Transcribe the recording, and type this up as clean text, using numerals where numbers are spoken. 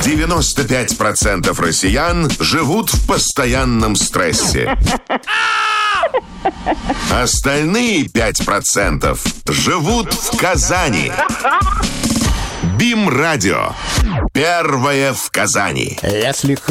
95% россиян живут в постоянном стрессе. Остальные 5% живут в Казани. БИМ-радио. Первое в Казани. Если